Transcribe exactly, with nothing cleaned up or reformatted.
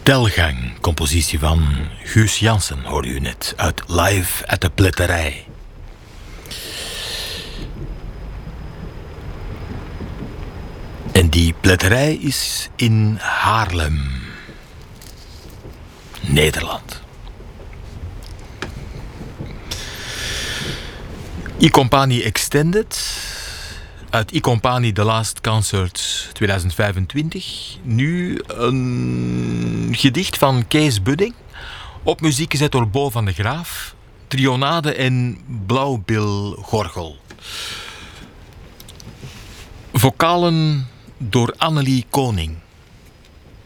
Telgang, compositie van Guus Jansen, hoorde u net, uit Live at de Pletterij. En die pletterij is in Haarlem, Nederland. I-Company Extended, uit I-Company The Last Concert tweeduizend vijfentwintig. Nu een gedicht van Kees Budding, op muziek gezet door Bo van de Graaf, Trionade en Blauwbil Gorgel. Vocalen door Annelie Koning.